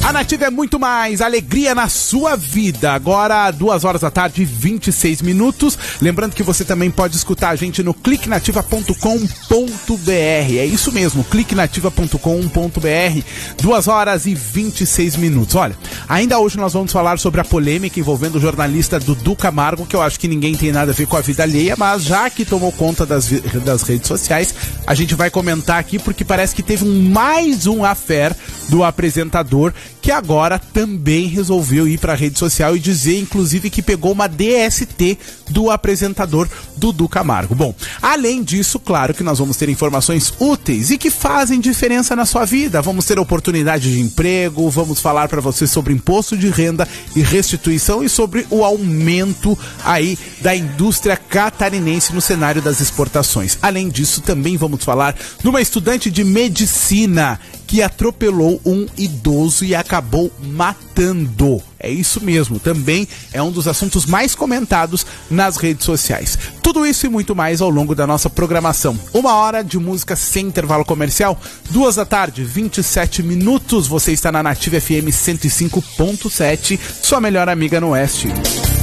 A Nativa é muito mais alegria na sua vida. Agora, 2 horas da tarde, 26 minutos. Lembrando que você também pode escutar a gente no cliquenativa.com.br. É isso mesmo, cliquenativa.com.br. 2 horas e 26 minutos. Olha, ainda hoje nós vamos falar sobre a polêmica envolvendo o jornalista Dudu Camargo, que eu acho que ninguém tem nada a ver com a vida alheia, mas já que tomou conta das redes sociais, a gente vai comentar aqui porque parece que teve mais um affair do apresentador, que agora também resolveu ir para a rede social e dizer, inclusive, que pegou uma DST do apresentador Dudu Camargo. Bom, além disso, claro que nós vamos ter informações úteis e que fazem diferença na sua vida. Vamos ter oportunidade de emprego, vamos falar para você sobre imposto de renda e restituição e sobre o aumento aí da indústria catarinense no cenário das exportações. Além disso, também vamos falar de uma estudante de medicina que atropelou um idoso e acabou matando. É isso mesmo, também é um dos assuntos mais comentados nas redes sociais. Tudo isso e muito mais ao longo da nossa programação. 1 hora de música sem intervalo comercial, 2 da tarde, 27 minutos. Você está na Nativa FM 105.7, sua melhor amiga no Oeste.